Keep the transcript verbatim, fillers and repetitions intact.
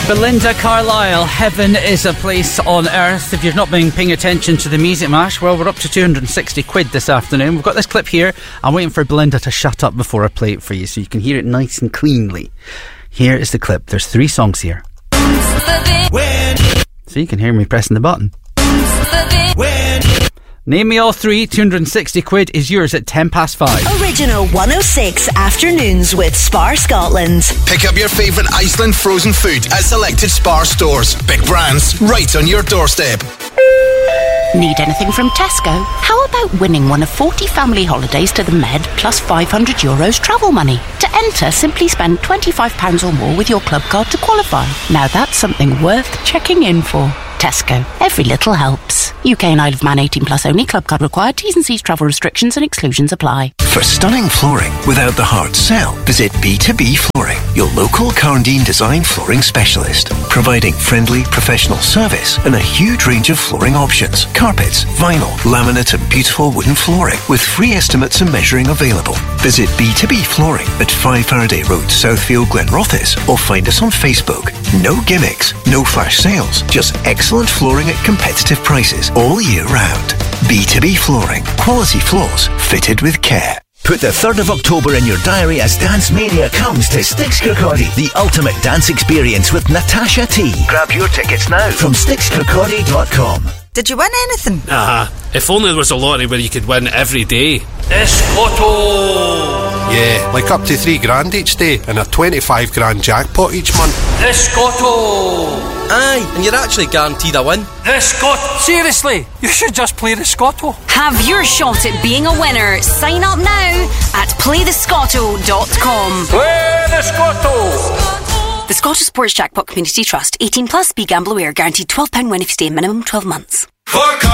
Belinda Carlisle, Heaven is a Place on Earth. If you've not been paying attention to the Music Mash, well, we're up to two hundred sixty quid this afternoon. We've got this clip here. I'm waiting for Belinda to shut up before I play it for you so you can hear it nice and cleanly. Here is the clip. There's three songs here. So you can hear me pressing the button. Name me all three. two hundred sixty quid is yours at ten past five. Original one oh six Afternoons with Spar Scotland. Pick up your favourite Iceland frozen food at selected Spar stores. Big brands right on your doorstep. Need anything from Tesco? How about winning one of forty family holidays to the Med plus five hundred euros travel money? To enter, simply spend twenty-five pounds or more with your club card to qualify. Now that's something worth checking in for. Tesco. Every little helps. U K and Isle of Man eighteen plus only. Club card required. T's and C's, travel restrictions and exclusions apply. For stunning flooring without the hard sell, visit B two B Flooring, your local Carndine design flooring specialist, providing friendly, professional service and a huge range of flooring options. Carpets, vinyl, laminate and beautiful wooden flooring with free estimates and measuring available. Visit B two B Flooring at five Faraday Road, Southfield, Glenrothes, or find us on Facebook. No gimmicks, no flash sales, just excellent flooring at competitive prices all year round. B two B Flooring. Quality floors fitted with care. Put the third of October in your diary as Dance Mania comes to Styx Kirkcaldy, the ultimate dance experience with Natasha T. Grab your tickets now from styx kirkcaldy dot com. Did you win anything? Ah, if only there was a lottery where you could win every day. Escotto! Yeah, like up to three grand each day and a twenty-five grand jackpot each month. Escotto! Aye, and you're actually guaranteed a win. Escotto! Seriously, you should just play the Scotto. Have your shot at being a winner. Sign up now at play the scotto dot com. Play the Scotto! The Scottish Sports Jackpot Community Trust. eighteen plus. Be gamble aware. Guaranteed twelve pounds win if you stay minimum twelve months. For